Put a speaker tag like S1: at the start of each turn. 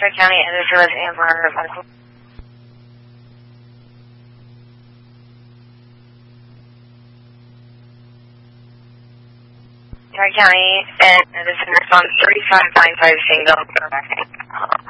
S1: Tri-County, and this is Amber Medical. Tri-County, and this is response 3595 single.